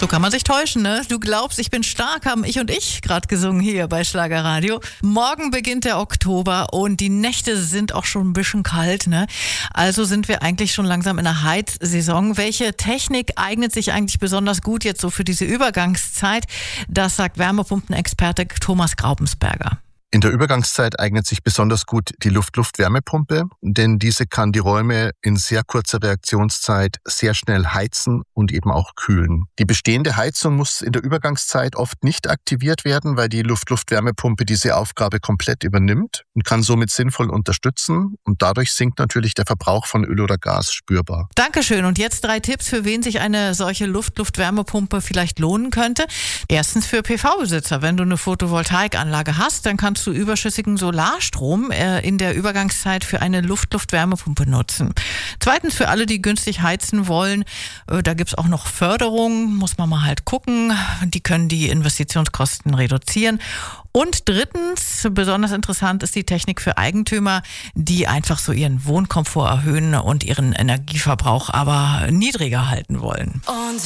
So kann man sich täuschen, ne? Du glaubst, ich bin stark, haben Ich und ich gerade gesungen hier bei Schlagerradio. Morgen beginnt der Oktober und die Nächte sind auch schon ein bisschen kalt, ne? Also sind wir eigentlich schon langsam in der Heizsaison. Welche Technik eignet sich eigentlich besonders gut jetzt so für diese Übergangszeit? Das sagt Wärmepumpenexperte Thomas Graupensberger. In der Übergangszeit eignet sich besonders gut die Luft-Luft-Wärmepumpe, denn diese kann die Räume in sehr kurzer Reaktionszeit sehr schnell heizen und eben auch kühlen. Die bestehende Heizung muss in der Übergangszeit oft nicht aktiviert werden, weil die Luft-Luft-Wärmepumpe diese Aufgabe komplett übernimmt und kann somit sinnvoll unterstützen. Und dadurch sinkt natürlich der Verbrauch von Öl oder Gas spürbar. Dankeschön. Und jetzt 3 Tipps, für wen sich eine solche Luft-Luft-Wärmepumpe vielleicht lohnen könnte. Erstens für PV-Besitzer. Wenn du eine Photovoltaikanlage hast, dann kannst du überschüssigen Solarstrom in der Übergangszeit für eine Luft-Luft-Wärmepumpe nutzen. Zweitens für alle, die günstig heizen wollen, da gibt's auch noch Förderung, muss man mal halt gucken. Die können die Investitionskosten reduzieren. Und drittens, besonders interessant ist die Technik für Eigentümer, die einfach so ihren Wohnkomfort erhöhen und ihren Energieverbrauch aber niedriger halten wollen.